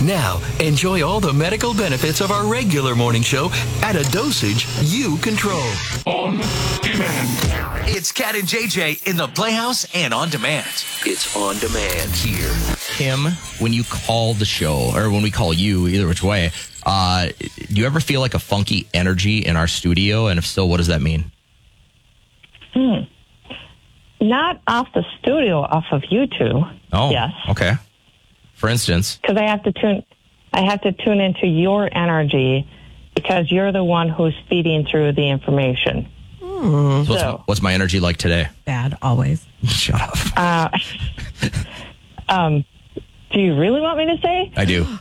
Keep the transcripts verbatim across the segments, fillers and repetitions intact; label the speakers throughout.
Speaker 1: Now, enjoy all the medical benefits of our regular morning show at a dosage you control.
Speaker 2: On demand.
Speaker 3: It's Cat and J J in the Playhouse and on demand.
Speaker 1: It's on demand here.
Speaker 4: Kim, when you call the show, or when we call you, either which way, uh, do you ever feel like a funky energy in our studio? And if so, what does that mean?
Speaker 5: Hmm. Not off the studio, off of you two.
Speaker 4: Oh,
Speaker 5: yes.
Speaker 4: Okay. For instance,
Speaker 5: because I have to tune, I have to tune into your energy because you're the one who's feeding through the information.
Speaker 4: Mm. So,
Speaker 5: so
Speaker 4: what's, what's my energy like today?
Speaker 6: Bad, always.
Speaker 4: Shut up.
Speaker 5: Uh, um, do you really want me to say?
Speaker 4: I do.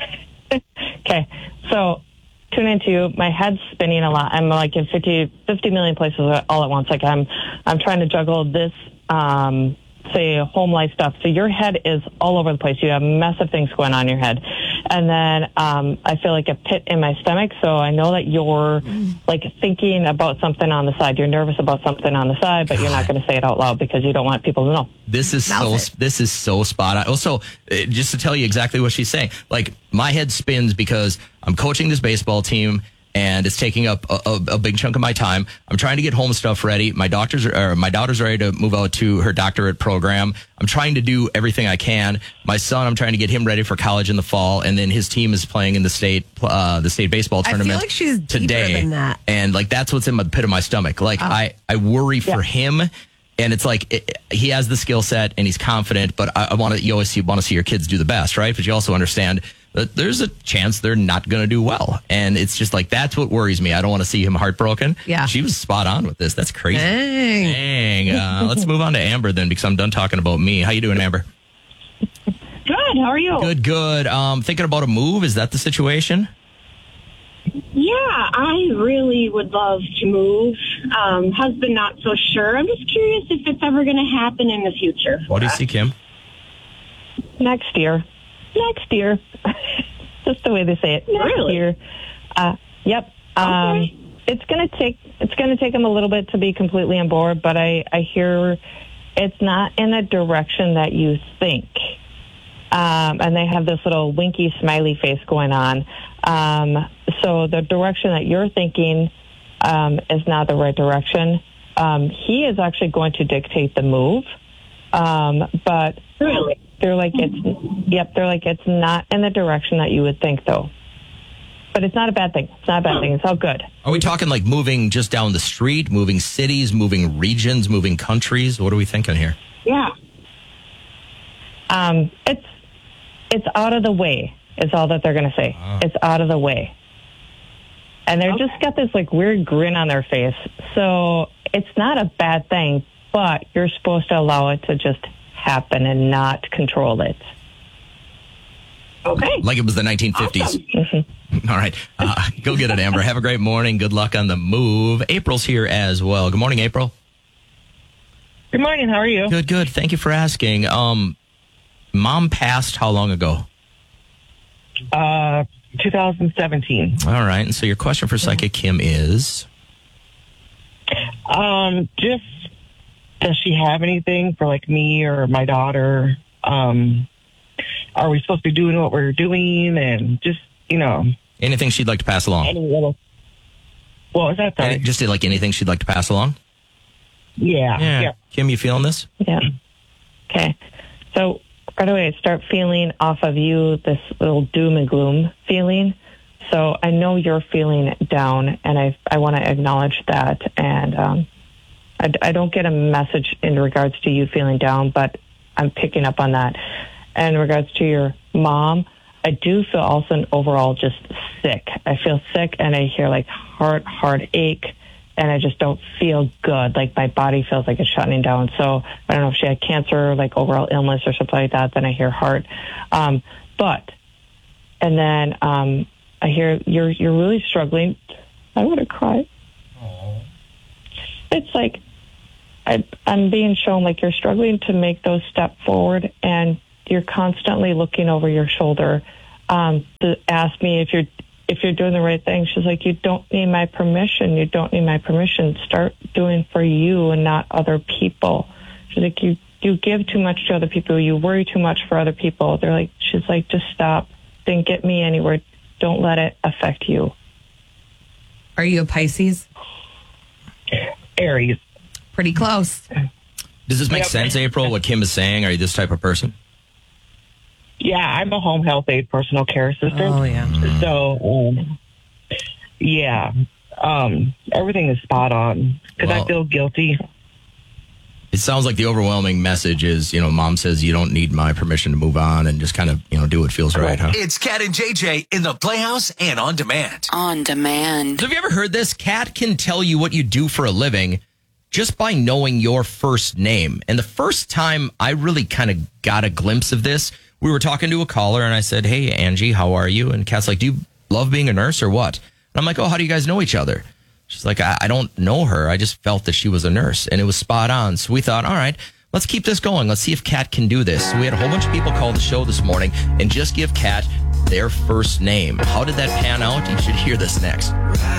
Speaker 5: Okay, so tune into you. My head's spinning a lot. I'm like in fifty, fifty million places all at once. Like I'm, I'm trying to juggle this. Um, say home life stuff. So your head is all over the place. You have massive things going on in your head. And then um, I feel like a pit in my stomach. So I know that you're like thinking about something on the side. You're nervous about something on the side, but God. You're not going to say it out loud because you don't want people to know.
Speaker 4: This is so, it. this is so spot on. Also, just to tell you exactly what she's saying, like my head spins because I'm coaching this baseball team and it's taking up a, a, a big chunk of my time. I'm trying to get home stuff ready. My doctors are, or my daughter's ready to move out to her doctorate program. I'm trying to do everything I can. My son, I'm trying to get him ready for college in the fall, and then his team is playing in the state, uh, the state baseball tournament.
Speaker 6: I feel like she's deeper
Speaker 4: today,
Speaker 6: than that.
Speaker 4: And like that's what's in the pit of my stomach. Like oh. I, I worry yeah. for him. And it's like it, he has the skill set and he's confident, but I, I want to. You always see, want to see your kids do the best, right? But you also understand that there's a chance they're not going to do well, and it's just like that's what worries me. I don't want to see him heartbroken.
Speaker 6: Yeah,
Speaker 4: she was spot on with this. That's crazy.
Speaker 6: Dang.
Speaker 4: Dang. Uh, let's move on to Amber then, because I'm done talking about me. How you doing, Amber?
Speaker 7: Good. How are you?
Speaker 4: Good. Good. Um, thinking about a move. Is that the situation?
Speaker 7: Yeah, I really would love to move. Um, husband, not so sure. I'm just curious if it's ever going to happen in the future.
Speaker 4: What do you see, Kim?
Speaker 5: Next year. Next year. Just the way they say it. Next
Speaker 7: really?
Speaker 5: year. Uh, yep.
Speaker 7: Okay.
Speaker 5: Um, it's going to take it's going to take them a little bit to be completely on board, but I, I hear it's not in the direction that you think. Um, and they have this little winky smiley face going on. Um, so the direction that you're thinking um, is not the right direction. Um, he is actually going to dictate the move. Um, but
Speaker 7: really?
Speaker 5: they're like, it's, yep, they're like, it's not in the direction that you would think, though. But it's not a bad thing. It's not a bad thing. It's all good.
Speaker 4: Are we talking like moving just down the street, moving cities, moving regions, moving countries? What are we thinking here?
Speaker 7: Yeah.
Speaker 5: Um, it's, it's out of the way. Is all that they're going to say. Oh. It's out of the way. And they're okay. just got this like weird grin on their face. So it's not a bad thing, but you're supposed to allow it to just happen and not control it.
Speaker 7: Okay.
Speaker 4: Like it was the nineteen fifties.
Speaker 7: Awesome.
Speaker 5: Mm-hmm.
Speaker 4: All right. Uh, go get it, Amber. Have a great morning. Good luck on the move. April's here as well. Good morning, April.
Speaker 8: Good morning. How are you?
Speaker 4: Good, good. Thank you for asking. Um, Mom passed how long ago?
Speaker 8: Uh, two thousand seventeen.
Speaker 4: All right. And so your question for Psychic Kim is?
Speaker 8: Um, just, does she have anything for like me or my daughter? Um, are we supposed to be doing what we're doing? And just, you know.
Speaker 4: Anything she'd like to pass along?
Speaker 8: Any little, what was that? Sorry?
Speaker 4: Any, just like anything she'd like to pass along?
Speaker 8: Yeah.
Speaker 4: Yeah.
Speaker 8: yeah.
Speaker 4: Kim, you feeling this?
Speaker 5: Yeah. Okay. So right away, I start feeling off of you this little doom and gloom feeling. So I know you're feeling down, and I I want to acknowledge that. And um, I, I don't get a message in regards to you feeling down, but I'm picking up on that. And in regards to your mom, I do feel also an overall just sick. I feel sick, and I hear like heart, heartache, and I just don't feel good. Like my body feels like it's shutting down. So I don't know if she had cancer, like overall illness or something like that. Then I hear heart. Um, but, and then um, I hear you're you're really struggling. I want to cry. Aww. It's like I, I'm being shown like you're struggling to make those steps forward, and you're constantly looking over your shoulder um, to ask me if you're if you're doing the right thing. She's like, you don't need my permission. You don't need my permission. Start doing for you and not other people. She's like, you, you give too much to other people. You worry too much for other people. They're like, she's like, just stop. didn't get me anywhere. Don't let it affect you.
Speaker 6: Are you a Pisces?
Speaker 8: Aries.
Speaker 6: Pretty close.
Speaker 4: Does this make
Speaker 8: Yep.
Speaker 4: sense, April, what Kim is saying? Are you this type of person?
Speaker 8: Yeah, I'm a home health aide personal care assistant.
Speaker 6: Oh, yeah.
Speaker 8: So, um, yeah, um, everything is spot on because
Speaker 4: Well-
Speaker 8: I feel guilty.
Speaker 4: It sounds like the overwhelming message is, you know, mom says you don't need my permission to move on and just kind of, you know, do what feels right, huh?
Speaker 3: It's Kat and J J in the Playhouse and on demand.
Speaker 9: On demand.
Speaker 4: So have you ever heard this? Kat can tell you what you do for a living just by knowing your first name. And the first time I really kind of got a glimpse of this, we were talking to a caller and I said, hey, Angie, how are you? And Kat's like, do you love being a nurse or what? And I'm like, oh, how do you guys know each other? She's like, I, I don't know her. I just felt that she was a nurse and it was spot on. So we thought, all right, let's keep this going. Let's see if Kat can do this. So we had a whole bunch of people call the show this morning and just give Kat their first name. How did that pan out? You should hear this next.